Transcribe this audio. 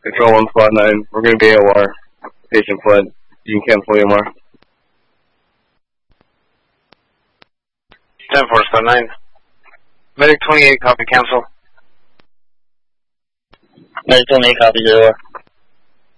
Control 1, Squad 9. We're going to be AOR. Patient fled. You can cancel AMR. 10-4, Squad 9. Medic 28, copy, cancel. Medic 28, copy, AOR.